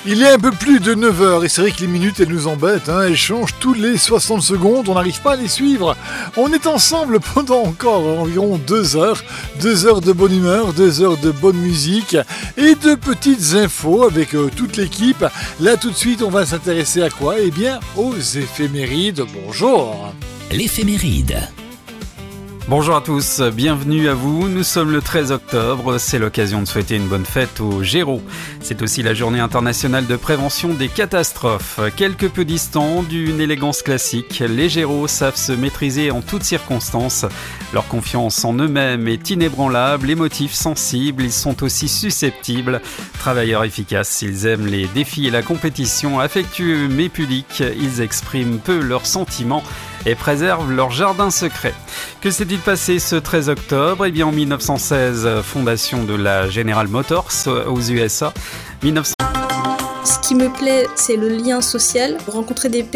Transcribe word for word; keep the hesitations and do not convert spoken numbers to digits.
Il est un peu plus de neuf heures et c'est vrai que les minutes elles nous embêtent, hein, elles changent tous les soixante secondes, on n'arrive pas à les suivre. On est ensemble pendant encore environ deux heures, deux heures de bonne humeur, deux heures de bonne musique et de petites infos avec euh, toute l'équipe. Là tout de suite on va s'intéresser à quoi ? Eh bien aux éphémérides, bonjour. L'éphéméride. Bonjour à tous, bienvenue à vous. Nous sommes le treize octobre, c'est l'occasion de souhaiter une bonne fête aux Géros. C'est aussi la journée internationale de prévention des catastrophes. Quelque peu distants d'une élégance classique, les Géros savent se maîtriser en toutes circonstances. Leur confiance en eux-mêmes est inébranlable, émotifs, sensibles, ils sont aussi susceptibles. Travailleurs efficaces, ils aiment les défis et la compétition, affectueux mais pudiques, ils expriment peu leurs sentiments et préservent leur jardin secret. Que s'est-il passé ce treize octobre ? Eh bien en mille neuf cent seize, fondation de la General Motors aux U S A. mille neuf cents... Ce qui me plaît, c'est le lien social, rencontrer des